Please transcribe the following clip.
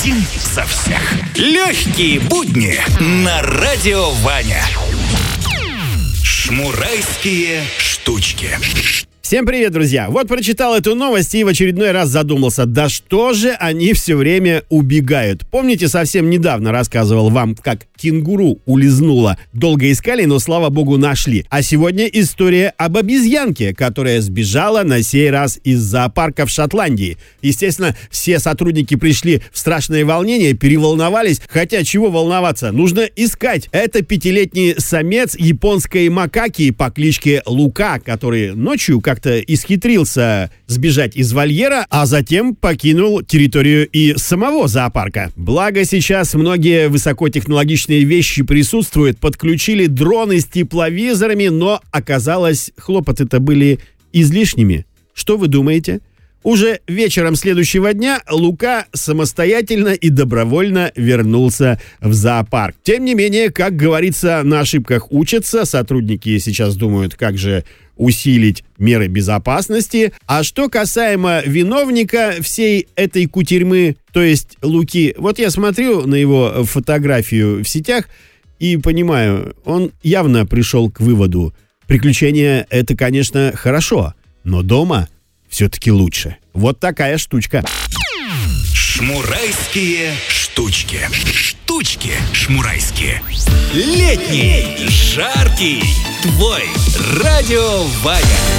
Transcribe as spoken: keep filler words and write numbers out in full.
Один за всех. Легкие будни на Радио Ваня. Шмурайские штучки. Всем привет, друзья! Вот прочитал эту новость и в очередной раз задумался, да что же они все время убегают? Помните, совсем недавно рассказывал вам, как кенгуру улизнула. Долго искали, но, слава богу, нашли. А сегодня история об обезьянке, которая сбежала на сей раз из зоопарка в Шотландии. Естественно, все сотрудники пришли в страшное волнение, переволновались. Хотя чего волноваться? Нужно искать. Это пятилетний самец японской макаки по кличке Лука, который ночью как как-то исхитрился сбежать из вольера, а затем покинул территорию и самого зоопарка. Благо сейчас многие высокотехнологичные вещи присутствуют, подключили дроны с тепловизорами, но оказалось, хлопоты-то были излишними. Что вы думаете? Уже вечером следующего дня Лука самостоятельно и добровольно вернулся в зоопарк. Тем не менее, как говорится, на ошибках учатся. Сотрудники сейчас думают, как же усилить меры безопасности. А что касаемо виновника всей этой кутерьмы, то есть Луки, вот я смотрю на его фотографию в сетях и понимаю, он явно пришел к выводу: приключения — это, конечно, хорошо, но дома все-таки лучше. Вот такая штучка. Шмурайские штучки. Штучки шмурайские. Летний, жаркий, твой Радио Ваня.